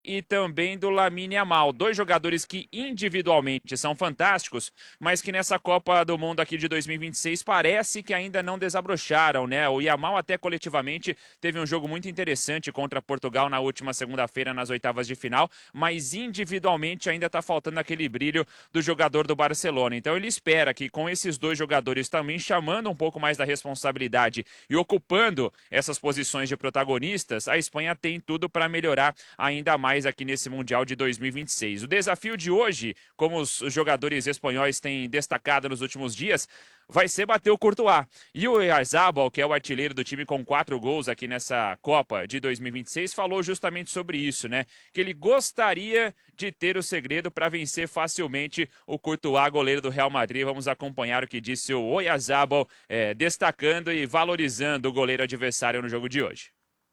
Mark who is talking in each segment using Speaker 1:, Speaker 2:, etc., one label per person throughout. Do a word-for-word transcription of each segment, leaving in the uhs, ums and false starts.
Speaker 1: e também do Lamine Yamal. Dois jogadores que individualmente são fantásticos, mas que nessa Copa do Mundo aqui de dois mil e vinte e seis parece que ainda não desabrocharam, né? O Yamal até coletivamente teve um jogo muito interessante contra Portugal na última segunda-feira nas oitavas de final, mas individualmente ainda está faltando aquele brilho do jogador do Barcelona. Então ele espera que com esses dois jogadores também chamando um pouco mais da responsabilidade e ocupando essas posições de protagonistas, a Espanha tem tudo para melhorar ainda mais aqui nesse Mundial de dois mil e vinte e seis. O desafio de hoje, como os jogadores espanhóis têm destacado nos últimos dias, vai ser bater o Courtois. E o Oyarzabal, que é o artilheiro do time com quatro gols aqui nessa Copa de dois mil e vinte e seis, falou justamente sobre isso, né? Que ele gostaria de ter o segredo para vencer facilmente o Courtois, goleiro do Real Madrid. Vamos acompanhar o que disse o Oyarzabal, é, destacando e valorizando o goleiro adversário no jogo de hoje.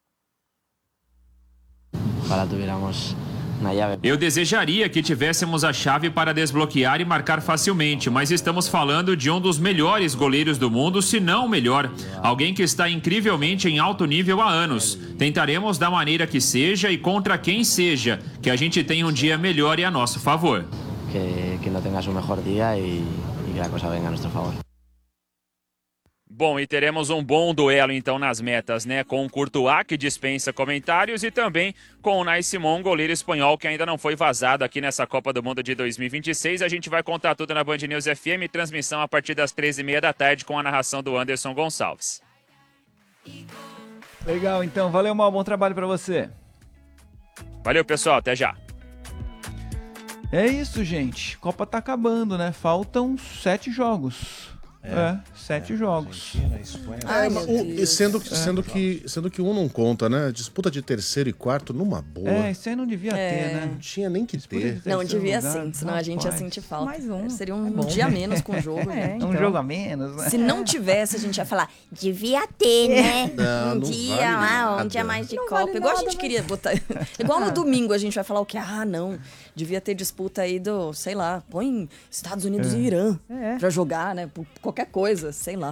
Speaker 1: Eu desejaria que tivéssemos a chave para desbloquear e marcar facilmente, mas estamos falando de um dos melhores goleiros do mundo, se não o melhor. Alguém que está incrivelmente em alto nível há anos. Tentaremos da maneira que seja e contra quem seja, que a gente tenha um dia melhor e a nosso favor.
Speaker 2: Que, que não tenha o melhor dia e, e que a coisa venha a nosso favor.
Speaker 1: Bom, e teremos um bom duelo então nas metas, né? Com o Courtois, que dispensa comentários, e também com o Unai Simón, goleiro espanhol, que ainda não foi vazado aqui nessa Copa do Mundo de dois mil e vinte e seis. A gente vai contar tudo na Band News F M, transmissão a partir das treze e meia da tarde, com a narração do Anderson Gonçalves.
Speaker 3: Legal, então. Valeu, Mal. Bom trabalho pra você.
Speaker 1: Valeu, pessoal. Até já.
Speaker 3: É isso, gente. Copa tá acabando, né? Faltam sete jogos. É, é sete é, jogos.
Speaker 4: Ai, o, sendo, sendo, é. que, sendo que um não conta, né? Disputa de terceiro e quarto numa boa.
Speaker 3: É, isso aí não devia é. ter, né?
Speaker 4: Não tinha nem que
Speaker 5: Disputa
Speaker 4: ter.
Speaker 5: De não, devia sim, senão a gente ia sentir falta.
Speaker 6: Mais um.
Speaker 5: Seria um é dia a menos com o jogo.
Speaker 3: É,
Speaker 5: né?
Speaker 3: então. Um jogo a menos, né?
Speaker 5: Se não tivesse, a gente ia falar, devia ter, né?
Speaker 4: Não,
Speaker 5: um
Speaker 4: não
Speaker 5: dia
Speaker 4: vale
Speaker 5: lá,
Speaker 4: nada.
Speaker 5: um dia mais de
Speaker 6: não
Speaker 5: Copa.
Speaker 6: Vale
Speaker 5: Igual
Speaker 6: nada,
Speaker 5: a gente
Speaker 6: mas...
Speaker 5: queria botar. Igual no domingo a gente vai falar o quê? Ah, não. Devia ter disputa aí do, sei lá, põe Estados Unidos
Speaker 3: é.
Speaker 5: e Irã
Speaker 6: é.
Speaker 5: pra jogar, né? Por qualquer coisa, sei lá.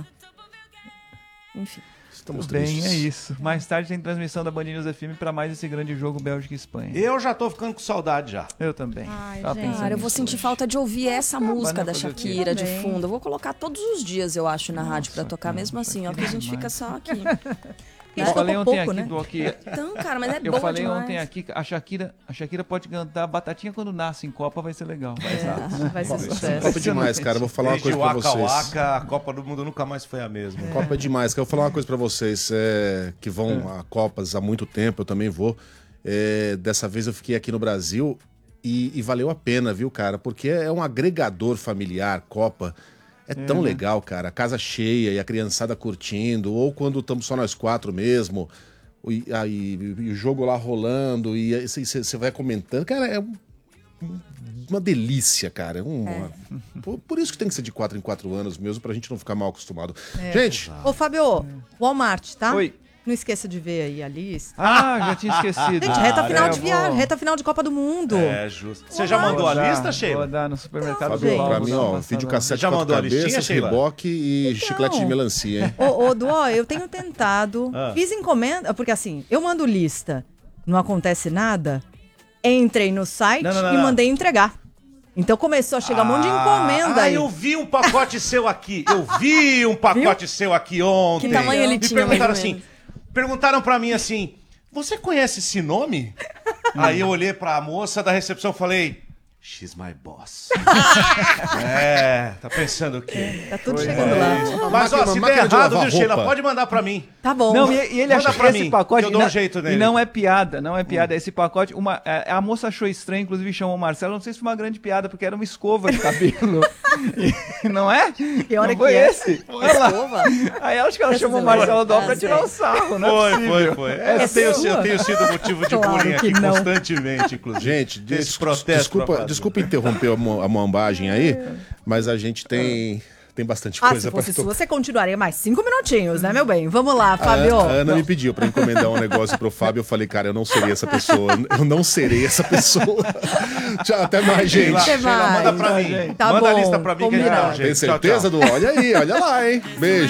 Speaker 5: Enfim.
Speaker 4: Estamos
Speaker 3: bem,
Speaker 4: tristes.
Speaker 3: é isso. Mais tarde tem transmissão da Band News F M para mais esse grande jogo Bélgica e Espanha.
Speaker 7: Eu já tô ficando com saudade já.
Speaker 3: Eu também.
Speaker 6: Ai,
Speaker 5: Cara, eu vou sentir hoje. falta de ouvir essa
Speaker 3: Acaba,
Speaker 5: música
Speaker 3: né,
Speaker 5: da Shakira de fundo. Eu vou colocar todos os dias, eu acho, na
Speaker 3: Nossa,
Speaker 5: rádio pra tocar,
Speaker 3: cara,
Speaker 5: mesmo assim, ó, que a gente fica só aqui.
Speaker 3: Eu
Speaker 5: Né?
Speaker 3: falei ontem
Speaker 6: pouco,
Speaker 3: aqui
Speaker 6: né?
Speaker 3: do aqui.
Speaker 5: Então, cara, mas é
Speaker 3: Eu
Speaker 5: boa
Speaker 3: falei
Speaker 5: demais.
Speaker 3: ontem aqui que a Shakira, a Shakira pode cantar Batatinha quando nasce em Copa, vai ser legal. Vai,
Speaker 6: É, vai ser sucesso.
Speaker 4: Copa é demais, cara. Eu vou falar uma
Speaker 7: Desde
Speaker 4: coisa pra
Speaker 7: o Waka
Speaker 4: vocês.
Speaker 7: Waka, a Copa do Mundo nunca mais foi a mesma.
Speaker 4: É. Copa é demais, cara. Eu vou falar uma coisa pra vocês é, que vão é. a Copas há muito tempo, eu também vou. É, dessa vez eu fiquei aqui no Brasil e, e valeu a pena, viu, cara? Porque é um agregador familiar, Copa. É tão é, legal, cara. A casa cheia e a criançada curtindo, ou quando estamos só nós quatro mesmo. E, aí, e o jogo lá rolando, e você vai comentando. Cara, é um, uma delícia, cara. Um, é. uma, por, por isso que tem que ser de quatro em quatro anos mesmo, pra gente não ficar mal acostumado. É. Gente!
Speaker 6: Ô, Fábio, Walmart, tá?
Speaker 3: Oi.
Speaker 6: Não esqueça de ver aí a lista.
Speaker 3: Ah, já tinha esquecido.
Speaker 6: Gente, reta
Speaker 3: ah,
Speaker 6: final
Speaker 3: é,
Speaker 6: de viagem,
Speaker 3: vou...
Speaker 6: reta final de Copa do Mundo.
Speaker 7: É, justo. Você já mandou a lista, Sheila?
Speaker 3: Vou dar no supermercado.
Speaker 4: Fábio,
Speaker 6: gente.
Speaker 4: pra mim, ó, videocassete
Speaker 7: já mandou a
Speaker 4: cabeças,
Speaker 7: listinha, Sheila?
Speaker 4: reboque e
Speaker 6: Então.
Speaker 4: chiclete de melancia, hein?
Speaker 6: Ô, ô Duó, eu tenho tentado,
Speaker 7: Ah.
Speaker 6: fiz encomenda, porque assim, eu mando lista, não acontece nada, entrei no site
Speaker 7: Não, não, não,
Speaker 6: e
Speaker 7: não.
Speaker 6: mandei entregar. Então começou a chegar um monte de encomenda
Speaker 7: Ah,
Speaker 6: aí.
Speaker 7: eu vi um pacote seu aqui. Eu vi um pacote seu aqui ontem.
Speaker 5: Que tamanho ele
Speaker 7: Me
Speaker 5: tinha,
Speaker 7: perguntaram
Speaker 5: mais ou
Speaker 7: assim,
Speaker 5: menos?
Speaker 7: perguntaram pra mim assim, você conhece esse nome? Aí eu olhei pra moça da recepção e falei, she's my boss. É, tá pensando o quê?
Speaker 6: Tá tudo
Speaker 3: Foi,
Speaker 6: chegando
Speaker 3: é.
Speaker 6: lá.
Speaker 7: Mas ó,
Speaker 4: máquina-
Speaker 7: se der
Speaker 4: máquina de
Speaker 7: errado,
Speaker 4: lavar
Speaker 7: viu, Sheila,
Speaker 4: roupa.
Speaker 7: pode mandar pra mim.
Speaker 6: Tá bom.
Speaker 3: Não, e, e ele
Speaker 7: Manda
Speaker 3: achou
Speaker 7: pra
Speaker 3: esse
Speaker 7: mim,
Speaker 3: pacote.
Speaker 7: que eu dou
Speaker 3: e
Speaker 7: um
Speaker 3: não-
Speaker 7: jeito
Speaker 3: E
Speaker 7: nele.
Speaker 3: não é piada, não é piada. Esse pacote, uma, é, a moça achou estranho, inclusive chamou o Marcelo. Não sei se foi uma grande piada, porque era uma escova de cabelo. E- não é?
Speaker 6: hora
Speaker 3: não
Speaker 6: que
Speaker 3: foi
Speaker 6: é.
Speaker 3: esse? Olha lá.
Speaker 5: Escova?
Speaker 3: Aí acho que ela
Speaker 5: Essas
Speaker 3: chamou o
Speaker 5: eu lembro.
Speaker 3: Marcelo Dó pra
Speaker 5: Ah,
Speaker 3: tirar
Speaker 5: sei.
Speaker 3: o sarro, não é
Speaker 7: Foi,
Speaker 3: possível.
Speaker 7: foi, foi.
Speaker 3: É
Speaker 7: eu, tenho,
Speaker 6: sua?
Speaker 7: eu tenho sido motivo de
Speaker 6: Claro
Speaker 7: bullying
Speaker 6: que
Speaker 7: aqui
Speaker 6: não.
Speaker 7: constantemente, inclusive.
Speaker 4: Gente,
Speaker 7: Tem esse
Speaker 4: des-
Speaker 7: protesto pra
Speaker 4: desculpa,
Speaker 7: fazer.
Speaker 4: desculpa interromper a, mo- a mambagem aí, mas a gente tem, tem bastante
Speaker 6: Ah,
Speaker 4: coisa
Speaker 6: se
Speaker 4: pra
Speaker 6: fosse sua,
Speaker 4: tocar.
Speaker 6: você continuaria mais cinco minutinhos, né, meu bem? Vamos lá,
Speaker 4: A
Speaker 6: Fábio.
Speaker 4: Ana, a Ana me pediu pra encomendar um negócio pro Fábio. Eu falei, cara, eu não serei essa pessoa. Eu não serei essa pessoa. Tchau, até mais, gente.
Speaker 7: Sheila,
Speaker 6: Até
Speaker 7: Sheila,
Speaker 6: mais.
Speaker 7: manda pra
Speaker 3: Tá,
Speaker 7: mim.
Speaker 3: gente.
Speaker 6: Tá
Speaker 7: manda a
Speaker 6: bom,
Speaker 7: lista pra mim que a gente dá um
Speaker 6: combinado.
Speaker 7: jeito.
Speaker 4: Tem
Speaker 7: Tchau,
Speaker 4: certeza
Speaker 7: tchau.
Speaker 4: do... Olha aí, olha lá, hein? Beijo.